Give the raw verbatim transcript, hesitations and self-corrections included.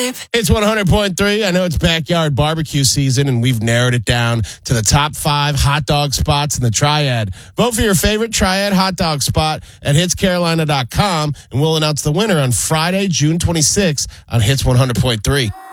vibe. It's one hundred point three. I know it's backyard barbecue season, and we've narrowed it down to the top five hot dog spots in the Triad. Vote for your favorite Triad hot dog spot at hits carolina dot com, and we'll announce the winner on Friday, June twenty-sixth on Hits one hundred point three.